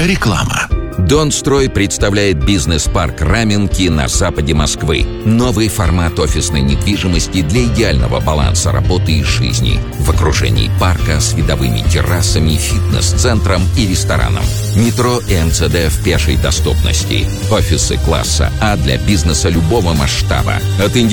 Реклама. Донстрой представляет бизнес-парк Раменки на западе Москвы. Новый формат офисной недвижимости для идеального баланса работы и жизни. В окружении парка с видовыми террасами, фитнес-центром и рестораном. Метро и МЦД в пешей доступности. Офисы класса А для бизнеса любого масштаба. От